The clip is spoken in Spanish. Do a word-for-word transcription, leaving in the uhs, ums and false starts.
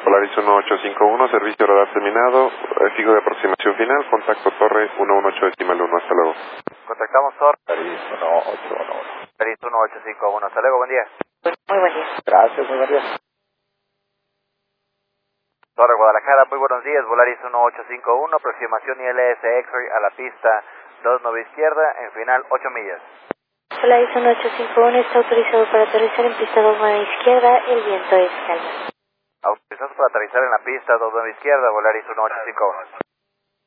Polaris uno ocho cinco uno, servicio radar terminado, eh, fijo de aproximación final, contacto torre uno uno ocho decimal uno, hasta luego. Contactamos torre. Polaris uno ocho uno uno. Polaris uno ocho cinco uno, hasta luego, buen día. Muy buen día. Gracias, muy buen día. Torre Guadalajara, muy buenos días, Volaris uno ocho cinco uno, aproximación I L S X-Ray a la pista dos nueve izquierda, en final ocho millas. Polaris uno ocho cinco uno está autorizado para aterrizar en pista dos nueve izquierda, el viento es calma. Autorizados para aterrizar en la pista dos nueve izquierda, Volaris uno ocho cinco uno.